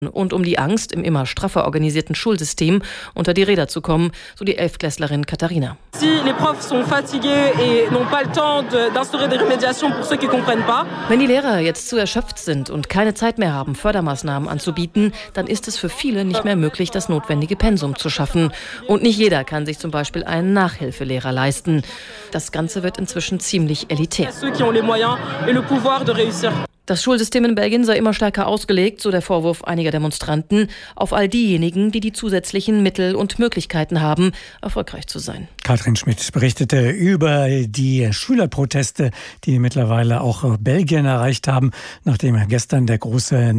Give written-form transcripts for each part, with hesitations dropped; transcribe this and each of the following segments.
und um die Angst, im immer straffer organisierten Schulsystem unter die Räder zu kommen, so die Elftklässlerin Katharina. Wenn die Lehrer jetzt zu erschöpft sind und keine Zeit mehr haben, Fördermaßnahmen anzubieten, dann ist es für viele nicht mehr möglich, das notwendige Pensum zu schaffen. Und nicht jeder kann sich zum Beispiel einen Nachhilfelehrer leisten. Das Ganze wird inzwischen ziemlich elitär. Das Schulsystem in Belgien sei immer stärker ausgelegt, so der Vorwurf einiger Demonstranten, auf all diejenigen, die zusätzlichen Mittel und Möglichkeiten haben, erfolgreich zu sein. Katrin Schmidt berichtete über die Schülerproteste, die mittlerweile auch Belgien erreicht haben, nachdem gestern der große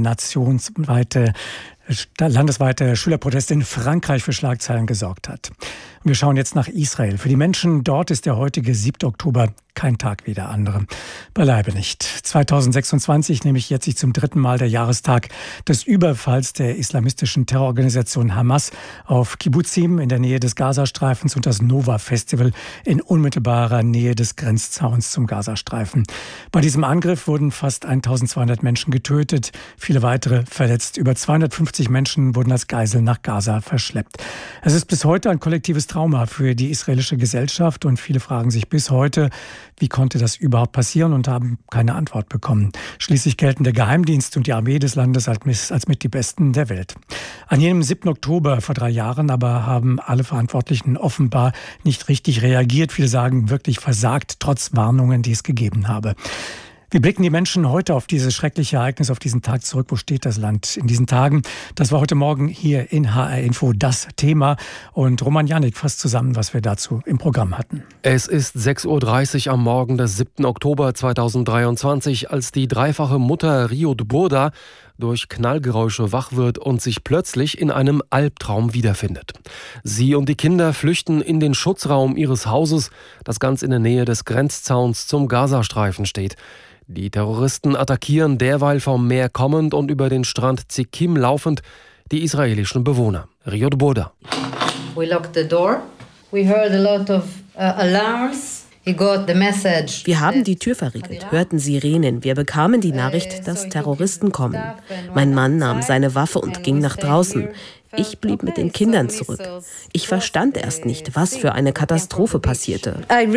landesweite Schülerprotest in Frankreich für Schlagzeilen gesorgt hat. Wir schauen jetzt nach Israel. Für die Menschen dort ist der heutige 7. Oktober kein Tag wie der andere. Beileibe nicht. 2026, nämlich jetzt sich zum 3. Mal der Jahrestag des Überfalls der islamistischen Terrororganisation Hamas auf Kibbutzim in der Nähe des Gazastreifens und das Nova-Festival in unmittelbarer Nähe des Grenzzauns zum Gazastreifen. Bei diesem Angriff wurden fast 1200 Menschen getötet, viele weitere verletzt. Über 250 Menschen wurden als Geiseln nach Gaza verschleppt. Es ist bis heute ein kollektives Trauma für die israelische Gesellschaft und viele fragen sich bis heute, wie konnte das überhaupt passieren und haben keine Antwort bekommen. Schließlich gelten der Geheimdienst und die Armee des Landes als mit die Besten der Welt. An jenem 7. Oktober vor 3 Jahren aber haben alle Verantwortlichen offenbar nicht richtig reagiert. Viele sagen wirklich versagt, trotz Warnungen, die es gegeben habe. Wie blicken die Menschen heute auf dieses schreckliche Ereignis, auf diesen Tag zurück? Wo steht das Land in diesen Tagen? Das war heute Morgen hier in HR Info das Thema. Und Roman Janik fasst zusammen, was wir dazu im Programm hatten. Es ist 6.30 Uhr am Morgen des 7. Oktober 2023, als die dreifache Mutter Riot Burda durch Knallgeräusche wach wird und sich plötzlich in einem Albtraum wiederfindet. Sie und die Kinder flüchten in den Schutzraum ihres Hauses, das ganz in der Nähe des Grenzzauns zum Gazastreifen steht. Die Terroristen attackieren derweil vom Meer kommend und über den Strand Zikim laufend die israelischen Bewohner. Riot Burda. We locked the door. We heard a lot of alarms. Wir haben die Tür verriegelt, hörten Sirenen. Wir bekamen die Nachricht, dass Terroristen kommen. Mein Mann nahm seine Waffe und ging nach draußen. Ich blieb mit den Kindern zurück. Ich verstand erst nicht, was für eine Katastrophe passierte.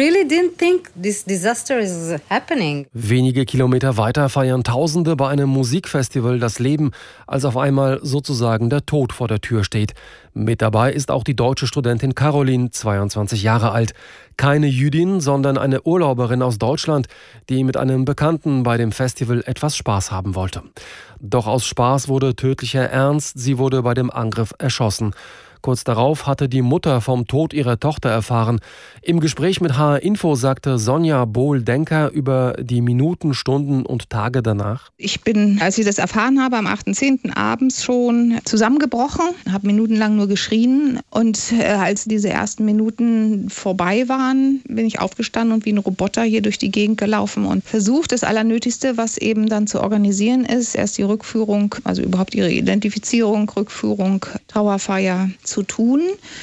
Wenige Kilometer weiter feiern Tausende bei einem Musikfestival das Leben, als auf einmal sozusagen der Tod vor der Tür steht. Mit dabei ist auch die deutsche Studentin Caroline, 22 Jahre alt. Keine Jüdin, sondern eine Urlauberin aus Deutschland, die mit einem Bekannten bei dem Festival etwas Spaß haben wollte. Doch aus Spaß wurde tödlicher Ernst, sie wurde bei dem Angriff erschossen. Kurz darauf hatte die Mutter vom Tod ihrer Tochter erfahren. Im Gespräch mit HR Info sagte Sonja Bohl-Denker über die Minuten, Stunden und Tage danach. Ich bin, als ich das erfahren habe, am 8.10. abends schon zusammengebrochen, habe minutenlang nur geschrien. Und als diese ersten Minuten vorbei waren, bin ich aufgestanden und wie ein Roboter hier durch die Gegend gelaufen und versucht, das Allernötigste, was eben dann zu organisieren ist, erst die Rückführung, also überhaupt ihre Identifizierung, Rückführung, Trauerfeier zu tun.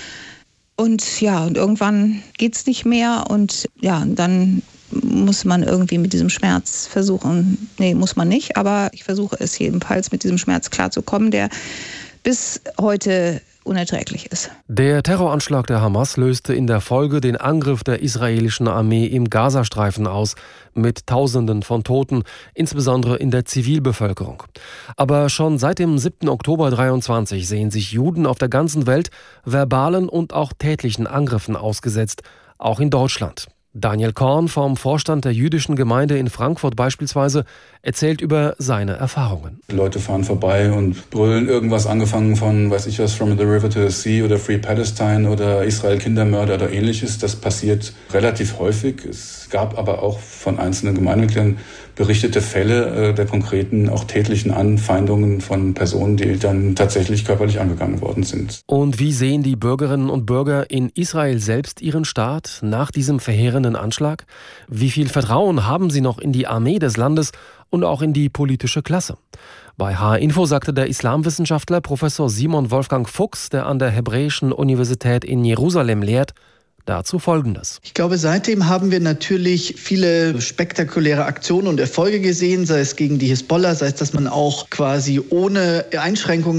Und ja, und irgendwann geht's nicht mehr und ja, dann muss man irgendwie mit diesem Schmerz versuchen, muss man nicht, aber ich versuche es jedenfalls mit diesem Schmerz klarzukommen, der bis heute unerträglich ist. Der Terroranschlag der Hamas löste in der Folge den Angriff der israelischen Armee im Gazastreifen aus, mit Tausenden von Toten, insbesondere in der Zivilbevölkerung. Aber schon seit dem 7. Oktober 2023 sehen sich Juden auf der ganzen Welt verbalen und auch tätlichen Angriffen ausgesetzt, auch in Deutschland. Daniel Korn vom Vorstand der jüdischen Gemeinde in Frankfurt beispielsweise erzählt über seine Erfahrungen. Leute fahren vorbei und brüllen irgendwas, angefangen von, weiß ich was, From the River to the Sea oder Free Palestine oder Israel Kindermörder oder ähnliches. Das passiert relativ häufig. Es gab aber auch von einzelnen Gemeindemitgliedern berichtete Fälle der konkreten, auch tätlichen Anfeindungen von Personen, die dann tatsächlich körperlich angegangen worden sind. Und wie sehen die Bürgerinnen und Bürger in Israel selbst ihren Staat nach diesem verheerenden Anschlag? Wie viel Vertrauen haben sie noch in die Armee des Landes und auch in die politische Klasse? Bei HR Info sagte der Islamwissenschaftler Professor Simon Wolfgang Fuchs, der an der Hebräischen Universität in Jerusalem lehrt, dazu Folgendes. Ich glaube, seitdem haben wir natürlich viele spektakuläre Aktionen und Erfolge gesehen, sei es gegen die Hisbollah, sei es, dass man auch quasi ohne Einschränkungen